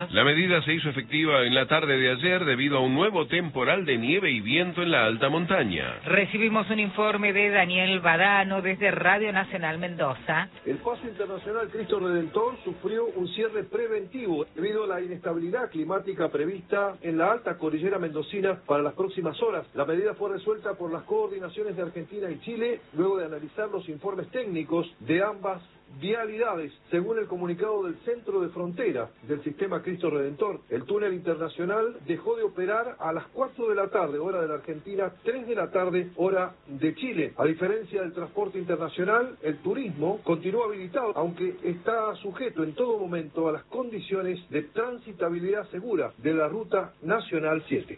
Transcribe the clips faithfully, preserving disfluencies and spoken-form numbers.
La medida se hizo efectiva en la tarde de ayer debido a un nuevo temporal de nieve y viento en la alta montaña. Recibimos un informe de Daniel Badano desde Radio Nacional Mendoza. El Paso Internacional Cristo Redentor sufrió un cierre preventivo debido a la inestabilidad climática prevista en la alta cordillera mendocina para las próximas horas. La medida fue resuelta por las coordinaciones de Argentina y Chile luego de analizar los informes técnicos de ambas vialidades. Según el comunicado del Centro de Frontera del Sistema Cristo Redentor, el túnel internacional dejó de operar a las cuatro de la tarde, hora de la Argentina, tres de la tarde, hora de Chile. A diferencia del transporte internacional, el turismo continúa habilitado, aunque está sujeto en todo momento a las condiciones de transitabilidad segura de la Ruta Nacional siete.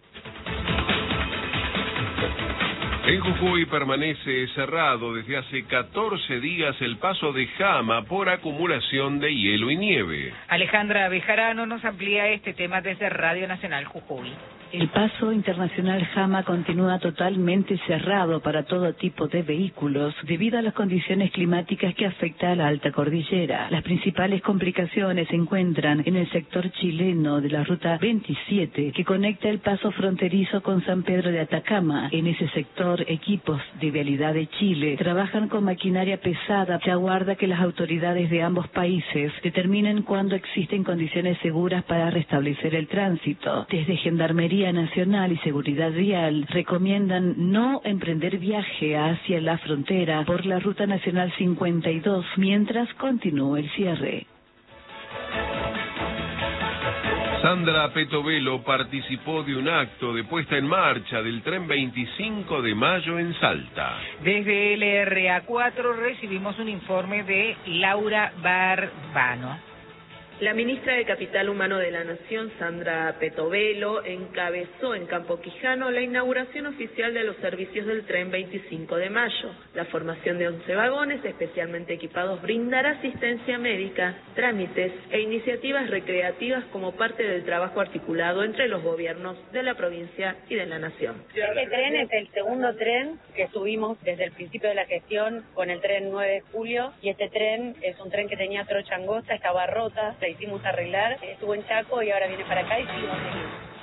En Jujuy permanece cerrado desde hace catorce días el paso de Jama por acumulación de hielo y nieve. Alejandra Bejarano nos amplía este tema desde Radio Nacional Jujuy. El paso internacional Jama continúa totalmente cerrado para todo tipo de vehículos debido a las condiciones climáticas que afectan a la alta cordillera. Las principales complicaciones se encuentran en el sector chileno de la ruta veintisiete que conecta el paso fronterizo con San Pedro de Atacama. En ese sector, equipos de Vialidad de Chile trabajan con maquinaria pesada que aguarda que las autoridades de ambos países determinen cuándo existen condiciones seguras para restablecer el tránsito. Desde Gendarmería Nacional y Seguridad Vial recomiendan no emprender viaje hacia la frontera por la Ruta Nacional cincuenta y dos mientras continúe el cierre. Sandra Petovelo participó de un acto de puesta en marcha del tren veinticinco de mayo en Salta. Desde L R A cuatro recibimos un informe de Laura Barbano. La ministra de Capital Humano de la Nación, Sandra Petovelo, encabezó en Campo Quijano la inauguración oficial de los servicios del tren veinticinco de mayo. La formación de once vagones especialmente equipados brindará asistencia médica, trámites e iniciativas recreativas como parte del trabajo articulado entre los gobiernos de la provincia y de la Nación. Este tren es el segundo tren que subimos desde el principio de la gestión con el tren nueve de julio, y este tren es un tren que tenía trocha angosta, estaba rota, la hicimos arreglar, estuvo en Chaco y ahora viene para acá y seguimos seguimos.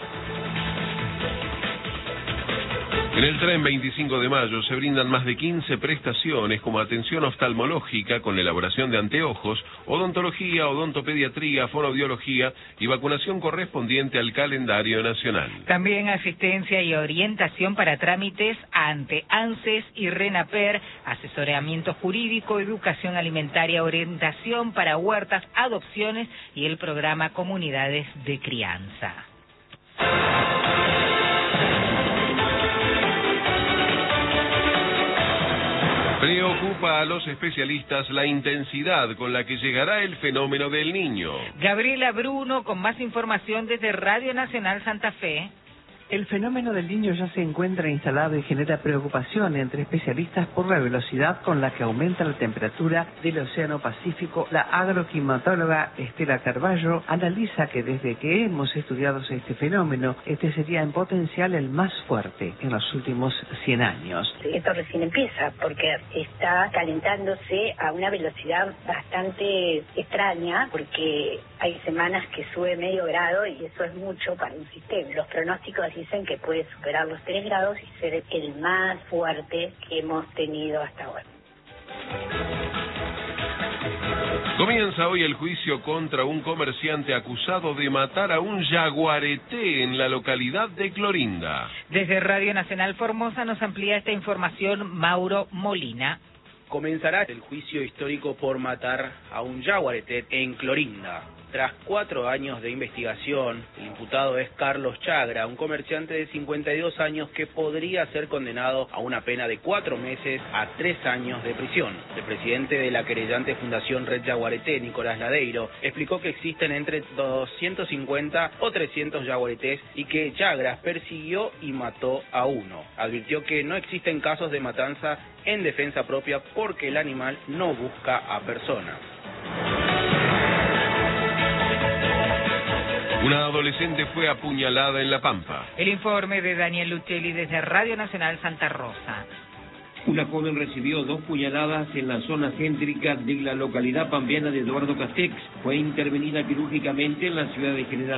En el tren veinticinco de mayo se brindan más de quince prestaciones como atención oftalmológica con elaboración de anteojos, odontología, odontopediatría, fonoaudiología y vacunación correspondiente al calendario nacional. También asistencia y orientación para trámites ante ANSES y RENAPER, asesoramiento jurídico, educación alimentaria, orientación para huertas, adopciones y el programa Comunidades de Crianza. Preocupa a los especialistas la intensidad con la que llegará el fenómeno del Niño. Gabriela Bruno con más información desde Radio Nacional Santa Fe. El fenómeno del Niño ya se encuentra instalado y genera preocupación entre especialistas por la velocidad con la que aumenta la temperatura del Océano Pacífico. La agroclimatóloga Estela Carballo analiza que desde que hemos estudiado este fenómeno, este sería en potencial el más fuerte en los últimos cien años. Esto recién empieza porque está calentándose a una velocidad bastante extraña, porque hay semanas que sube medio grado y eso es mucho para un sistema. Los pronósticos dicen que puede superar los tres grados y ser el más fuerte que hemos tenido hasta ahora. Comienza hoy el juicio contra un comerciante acusado de matar a un yaguareté en la localidad de Clorinda. Desde Radio Nacional Formosa nos amplía esta información Mauro Molina. Comenzará el juicio histórico por matar a un yaguareté en Clorinda. Tras cuatro años de investigación, el imputado es Carlos Chagra, un comerciante de cincuenta y dos años que podría ser condenado a una pena de cuatro meses a tres años de prisión. El presidente de la querellante Fundación Red Yaguareté, Nicolás Ladeiro, explicó que existen entre doscientos cincuenta o trescientos yaguaretés y que Chagra persiguió y mató a uno. Advirtió que no existen casos de matanza en defensa propia porque el animal no busca a personas. Una adolescente fue apuñalada en La Pampa. El informe de Daniel Luchelli desde Radio Nacional Santa Rosa. Una joven recibió dos puñaladas en la zona céntrica de la localidad pampeana de Eduardo Castex. Fue intervenida quirúrgicamente en la ciudad de General